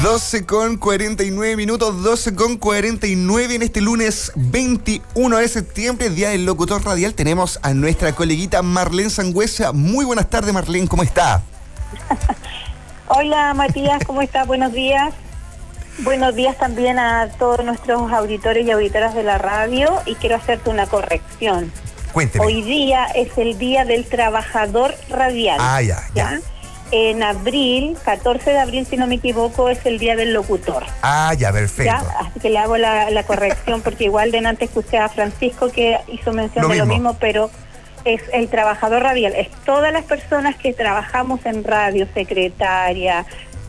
12:49, 12:49 en este lunes 21 de septiembre, Día del Locutor Radial. Tenemos a nuestra coleguita Marlene Sangüesa. Muy buenas tardes, Marlene, ¿cómo está? Hola, Matías, ¿cómo estás? Buenos días. Buenos días también a todos nuestros auditores y auditoras de la radio, y quiero hacerte una corrección. Cuénteme. Hoy día es el Día del Trabajador Radial. Ya. En abril, 14 de abril, si no me equivoco, es el Día del Locutor. Ya, perfecto. ¿Ya? Así que le hago la corrección, porque igual de antes escuché a Francisco que hizo mención de lo mismo, pero es el trabajador radial. Es todas las personas que trabajamos en radio, secretaria,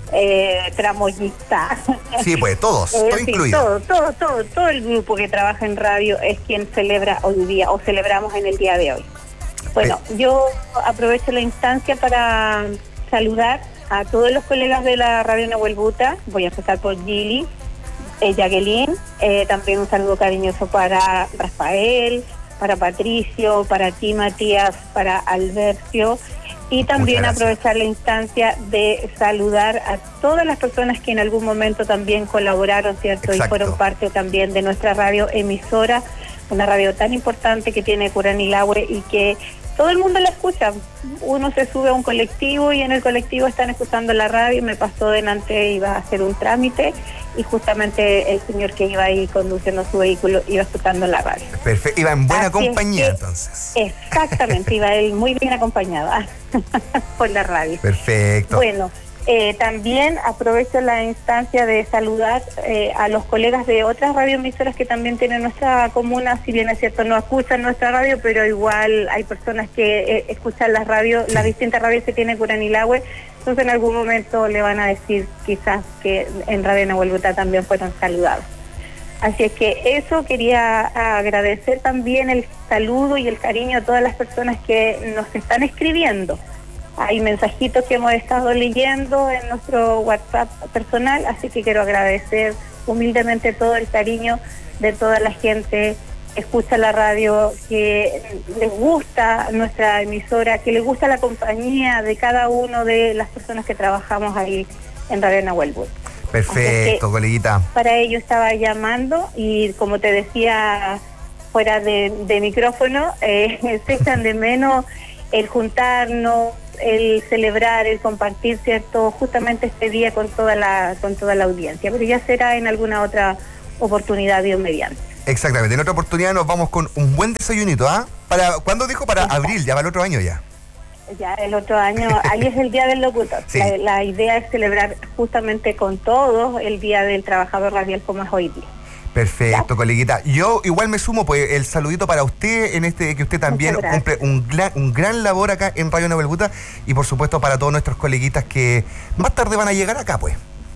tramoyista. Sí, pues todos, todo incluido. Todo el grupo que trabaja en radio es quien celebra hoy día, o celebramos en el día de hoy. Bueno, yo aprovecho la instancia para saludar a todos los colegas de la radio Nahuel Buta. Voy a empezar por Gili, Jacqueline, también un saludo cariñoso para Rafael, para Patricio, para ti, Matías, para Albercio, y también aprovechar la instancia de saludar a todas las personas que en algún momento también colaboraron, ¿cierto? Exacto. Y fueron parte también de nuestra radio emisora, una radio tan importante que tiene Curanilahue y que todo el mundo la escucha. Uno se sube a un colectivo y en el colectivo están escuchando la radio. Me pasó delante, iba a hacer un trámite y justamente el señor que iba ahí conduciendo su vehículo iba escuchando la radio. Perfecto, iba en buena compañía entonces. Exactamente, iba él muy bien acompañado por la radio. Perfecto. Bueno, también aprovecho la instancia de saludar a los colegas de otras radioemisoras que también tienen nuestra comuna. Si bien es cierto, no escuchan nuestra radio, pero igual hay personas que escuchan las radios, las distintas radios que tiene Curanilahue. Entonces en algún momento le van a decir quizás que en Radio Nahuel Buta también fueron saludados. Así es que eso, quería agradecer también el saludo y el cariño a todas las personas que nos están escribiendo. Hay mensajitos que hemos estado leyendo en nuestro WhatsApp personal, así que quiero agradecer humildemente todo el cariño de toda la gente que escucha la radio, que les gusta nuestra emisora, que les gusta la compañía de cada uno de las personas que trabajamos ahí en Radio Nahuel Buta. Perfecto, coleguita. Para ello estaba llamando y, como te decía fuera de micrófono, se echan de menos el juntarnos, el celebrar, el compartir, ¿cierto?, justamente este día con toda la audiencia, pero ya será en alguna otra oportunidad, Dios mediante. Exactamente, en otra oportunidad nos vamos con un buen desayunito, ¿ah? ¿Cuándo dijo? Para abril, ya va el otro año ya. Ya el otro año, ahí es el Día del Locutor. Sí. La idea es celebrar justamente con todos el Día del Trabajador Radial como es hoy día. Perfecto, ¿ya? Coleguita. Yo igual me sumo, pues, el saludito para usted, que usted también cumple un gran labor acá en Radio Nahuel Buta, y por supuesto para todos nuestros coleguitas que más tarde van a llegar acá, pues.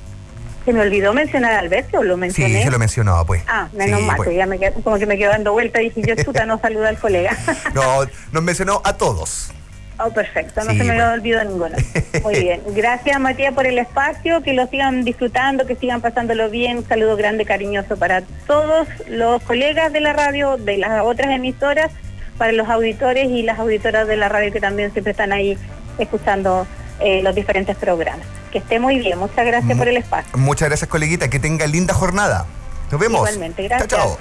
¿Se me olvidó mencionar a Alberto o lo mencioné? Sí, se lo mencionaba, pues. Menos mal, pues. Ya como que me quedo dando vuelta y dije, yo no saluda al colega. No, nos mencionó a todos. Perfecto, no se me olvidó ninguno. Muy bien, gracias, Matías, por el espacio, que lo sigan disfrutando, que sigan pasándolo bien. Un saludo grande, cariñoso para todos los colegas de la radio, de las otras emisoras, para los auditores y las auditoras de la radio que también siempre están ahí escuchando los diferentes programas. Que esté muy bien, muchas gracias por el espacio. Muchas gracias, coleguita, que tenga linda jornada. Nos vemos. Igualmente, gracias. Chao.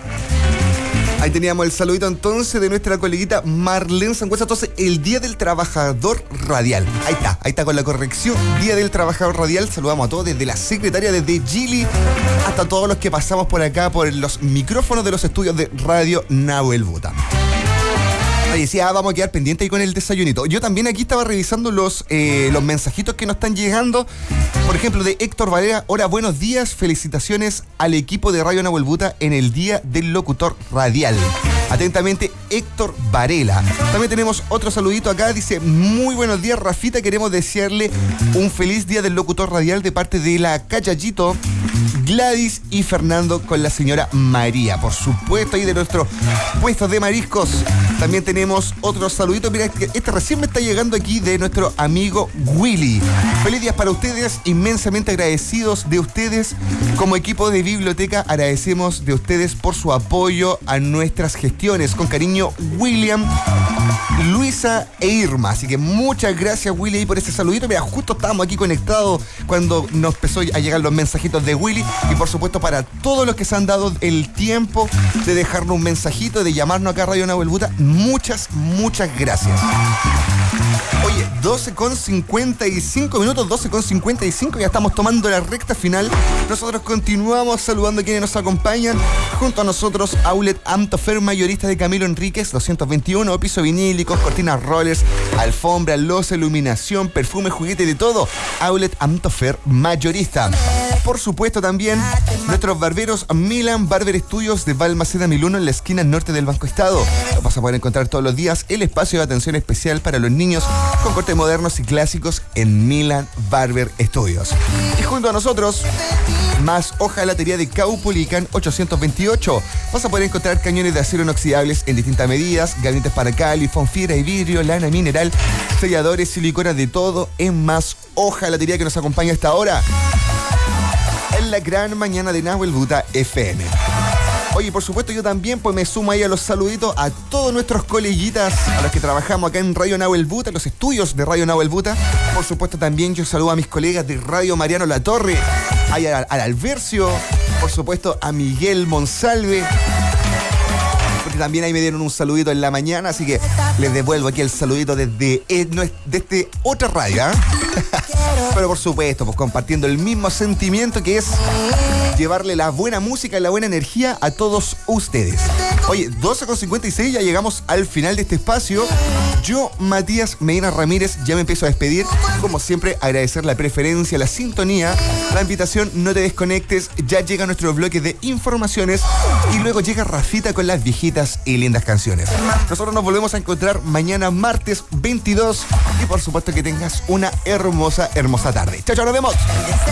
Ahí teníamos el saludito entonces de nuestra coleguita Marlene Sangüesa. Entonces, el Día del Trabajador Radial. Ahí está con la corrección. Día del Trabajador Radial. Saludamos a todos, desde la secretaria, desde Gili, hasta todos los que pasamos por acá, por los micrófonos de los estudios de Radio Nahuel Buta. Ahí decía, vamos a quedar pendientes ahí con el desayunito. Yo también aquí estaba revisando los mensajitos que nos están llegando. Por ejemplo, de Héctor Varela. Hola, buenos días. Felicitaciones al equipo de Radio Nahuel Buta en el Día del Locutor Radial. Atentamente, Héctor Varela. También tenemos otro saludito acá. Dice, muy buenos días, Rafita. Queremos desearle un feliz Día del Locutor Radial de parte de la Cachachito Gladys y Fernando con la señora María. Por supuesto, ahí de nuestro puesto de mariscos también tenemos otros saluditos. Mira, este recién me está llegando aquí de nuestro amigo Willy. Feliz días para ustedes, inmensamente agradecidos de ustedes. Como equipo de biblioteca agradecemos de ustedes por su apoyo a nuestras gestiones. Con cariño, William, Luisa e Irma. Así que muchas gracias, Willy, por este saludito. Mira, justo estábamos aquí conectados cuando nos empezó a llegar los mensajitos de Willy. Y por supuesto para todos los que se han dado el tiempo de dejarnos un mensajito, de llamarnos acá a Radio Nahuel Buta, muchas gracias. Oye, 12:55 minutos, 12:55, ya estamos tomando la recta final. Nosotros continuamos saludando a quienes nos acompañan. Junto a nosotros, Outlet Amtofer, mayorista de Camilo Enríquez, 221, piso vinílicos, cortinas rollers, alfombra, loza, iluminación, perfume, juguete, de todo. Outlet Amtofer, mayorista. Por supuesto también nuestros barberos Milan Barber Studios de Balmaceda 1001 en la esquina norte del Banco Estado. Lo vas a poder encontrar todos los días, el espacio de atención especial para los niños con cortes modernos y clásicos en Milan Barber Studios. Y junto a nosotros, más hojalatería de Caupolicán 828. Vas a poder encontrar cañones de acero inoxidables en distintas medidas, gabinetes para cal, lifón, fibra y vidrio, lana mineral, selladores, siliconas, de todo en más hojalatería, que nos acompaña a esta hora en la gran mañana de Nahuel Buta FM. Oye, por supuesto, yo también pues me sumo ahí a los saluditos a todos nuestros coleguitas, a los que trabajamos acá en Radio Nahuel Buta, en los estudios de Radio Nahuel Buta. Por supuesto, también yo saludo a mis colegas de Radio Mariano La Torre, ahí al Albercio, por supuesto a Miguel Monsalve, porque también ahí me dieron un saludito en la mañana, así que les devuelvo aquí el saludito desde otra radio, ¿eh? Pero por supuesto, pues compartiendo el mismo sentimiento, que es llevarle la buena música y la buena energía a todos ustedes. Oye, 12:56, ya llegamos al final de este espacio. Yo, Matías Medina Ramírez, ya me empiezo a despedir. Como siempre, agradecer la preferencia, la sintonía, la invitación, no te desconectes. Ya llega nuestro bloque de informaciones y luego llega Rafita con las viejitas y lindas canciones. Nosotros nos volvemos a encontrar mañana martes 22 y por supuesto que tengas una hermosa tarde. Chao, nos vemos.